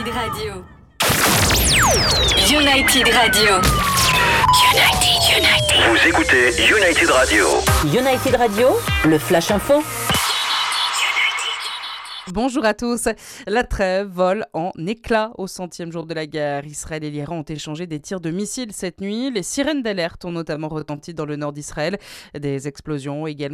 Radio. United Radio. United. Vous écoutez United Radio. United Radio, le Flash Info. Bonjour à tous. La trêve vole en éclats au 100e jour de la guerre. Israël et l'Iran ont échangé des tirs de missiles cette nuit. Les sirènes d'alerte ont notamment retenti dans le nord d'Israël. Des explosions également